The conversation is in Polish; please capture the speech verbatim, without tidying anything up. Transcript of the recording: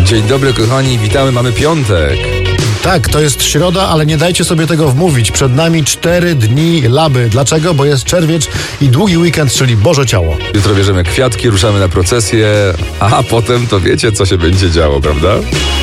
Dzień dobry kochani, witamy, mamy piątek. Tak, to jest środa, ale nie dajcie sobie tego wmówić. Przed nami cztery dni laby. Dlaczego? Bo jest czerwiec i długi weekend, czyli Boże Ciało. Jutro bierzemy kwiatki, ruszamy na procesję, a potem to wiecie, co się będzie działo, prawda?